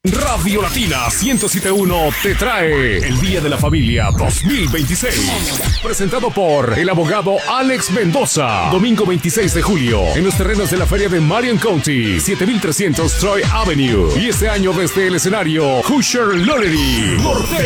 Radio Latina 107.1 te trae el Día de la Familia 2026. Presentado por el abogado Alex Mendoza. Domingo 26 de julio en los terrenos de la feria de Marion County, 7300 Troy Avenue. Y este año desde el escenario Hoosier Lollery Norteño.